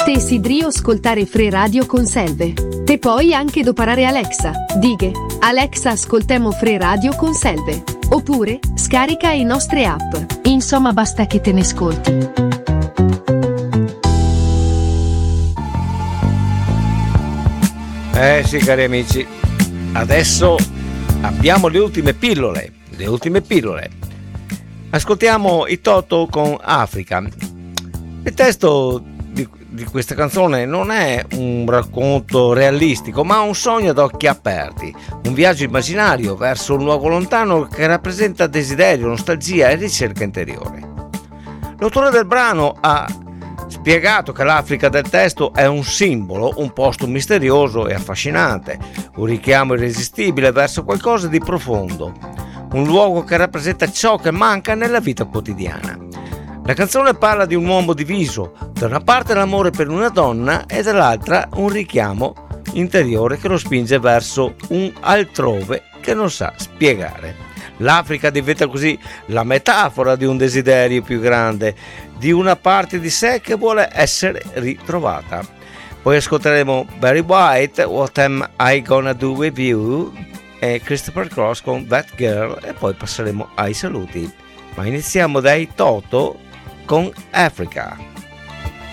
Te sidrio ascoltare Free Radio con Selve. Te puoi anche doparare Alexa. Dighe, Alexa ascoltemo Free Radio con Selve. Oppure, scarica i nostre app. Insomma basta che te ne ascolti. Sì, cari amici, adesso abbiamo le ultime pillole. Ascoltiamo i Toto con Africa. Il testo di questa canzone non è un racconto realistico, ma un sogno ad occhi aperti, un viaggio immaginario verso un luogo lontano che rappresenta desiderio, nostalgia e ricerca interiore. L'autore del brano ha spiegato che l'Africa del testo è un simbolo, un posto misterioso e affascinante, un richiamo irresistibile verso qualcosa di profondo, un luogo che rappresenta ciò che manca nella vita quotidiana. La canzone parla di un uomo diviso, da una parte l'amore per una donna e dall'altra un richiamo interiore che lo spinge verso un altrove che non sa spiegare. L'Africa diventa così la metafora di un desiderio più grande, di una parte di sé che vuole essere ritrovata. Poi ascolteremo Barry White, What Am I Gonna Do With You, e Christopher Cross con That Girl, e poi passeremo ai saluti. Ma iniziamo dai Toto con Africa.